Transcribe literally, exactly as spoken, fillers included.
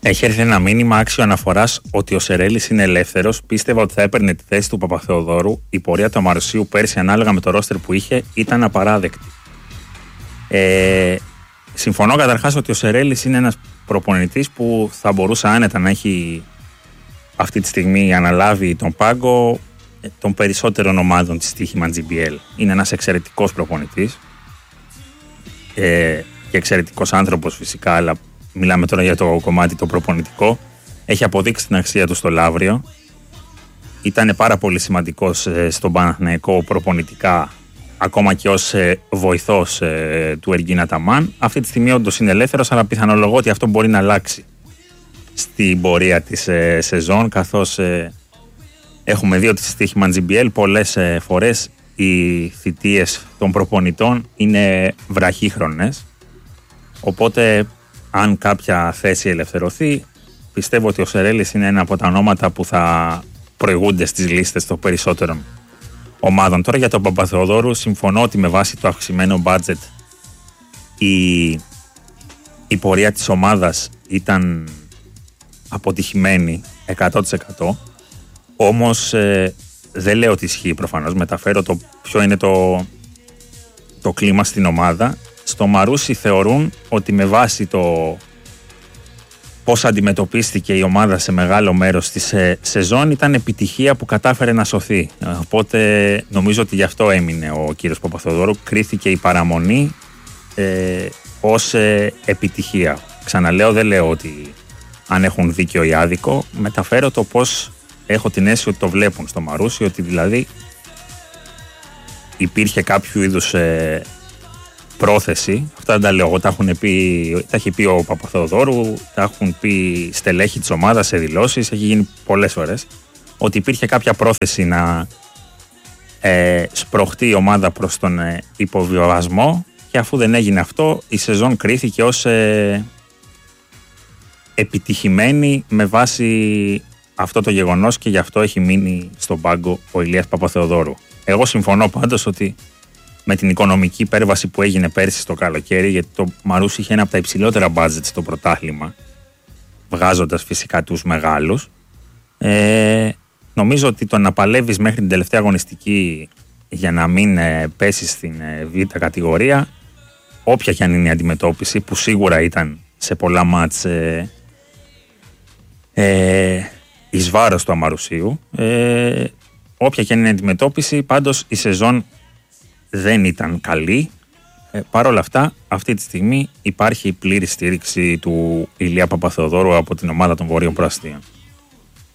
Έχει έρθει ένα μήνυμα άξιο αναφοράς ότι ο Σερέλης είναι ελεύθερος. Πίστευα ότι θα έπαιρνε τη θέση του Παπαθεοδόρου. Η πορεία του Αμαρουσίου πέρσι, ανάλογα με το ρόστερ που είχε, ήταν απαράδεκτη. Ε, συμφωνώ καταρχάς ότι ο Σερέλης είναι ένας προπονητής που θα μπορούσε άνετα να έχει αυτή τη στιγμή αναλάβει τον πάγκο των περισσότερων ομάδων της στοίχημα τζι μπι ελ. Είναι ένας εξαιρετικός προπονητής ε, και εξαιρετικός άνθρωπος φυσικά, αλλά μιλάμε τώρα για το κομμάτι το προπονητικό. Έχει αποδείξει την αξία του στο Λαύριο. Ήταν πάρα πολύ σημαντικός ε, στον Παναθηναϊκό προπονητικά, ακόμα και ως ε, βοηθός ε, του Εργίν Αταμάν. Αυτή τη στιγμή όντως είναι ελεύθερος, αλλά πιθανολογώ ότι αυτό μπορεί να αλλάξει στην πορεία της ε, σεζόν, καθώς ε, έχουμε δει ότι στη στοίχημα τζι μπι ελ πολλές ε, φορές οι θητείες των προπονητών είναι βραχύχρονες. Οπότε αν κάποια θέση ελευθερωθεί, πιστεύω ότι ο Σερέλης είναι ένα από τα ονόματα που θα προηγούνται στις λίστες των περισσότερων ομάδων. Τώρα για τον Παπαθεοδόρου, συμφωνώ ότι με βάση το αυξημένο budget η, η πορεία της ομάδας ήταν αποτυχημένη εκατό τοις εκατό. Όμως ε, δεν λέω ότι ισχύει προφανώς. Μεταφέρω το ποιο είναι το, το κλίμα στην ομάδα. Στο Μαρούσι θεωρούν ότι με βάση το πώς αντιμετωπίστηκε η ομάδα σε μεγάλο μέρος της ε, σεζόν ήταν επιτυχία που κατάφερε να σωθεί. Οπότε νομίζω ότι γι' αυτό έμεινε ο κύριος Παπαθεοδόρου. Κρίθηκε η παραμονή ε, ως ε, επιτυχία. Ξαναλέω, δεν λέω ότι αν έχουν δίκιο ή άδικο. Μεταφέρω το πώς έχω την αίσθηση ότι το βλέπουν στο Μαρούσι, ότι δηλαδή υπήρχε κάποιο είδους ε, πρόθεση. Αυτά δεν τα λέω εγώ, τα, έχουν πει, τα έχει πει ο Παπαθεοδόρου, τα έχουν πει στελέχη της ομάδας σε δηλώσεις, έχει γίνει πολλές φορές, ότι υπήρχε κάποια πρόθεση να ε, σπρωχτεί η ομάδα προς τον ε, υποβιβασμό, και αφού δεν έγινε αυτό, η σεζόν κρίθηκε ως ε, επιτυχημένη με βάση αυτό το γεγονός, και γι' αυτό έχει μείνει στον πάγκο ο Ηλίας Παπαθεοδόρου. Εγώ συμφωνώ πάντως ότι με την οικονομική υπέρβαση που έγινε πέρσι στο καλοκαίρι, γιατί το Μαρούσι είχε ένα από τα υψηλότερα budget στο πρωτάθλημα, βγάζοντας φυσικά τους μεγάλους, ε, νομίζω ότι το να παλεύεις μέχρι την τελευταία αγωνιστική για να μην ε, πέσεις στην ε, β' κατηγορία, όποια και αν είναι η αντιμετώπιση, που σίγουρα ήταν σε πολλά μάτς ε, ε, εις βάρος του Αμαρουσίου, ε, όποια και αν είναι η αντιμετώπιση, πάντως η σεζόν δεν ήταν καλή. Ε, Παρ' όλα αυτά, αυτή τη στιγμή υπάρχει πλήρη στήριξη του Ηλία Παπαθεοδόρου από την ομάδα των Βορείων Προαστίων.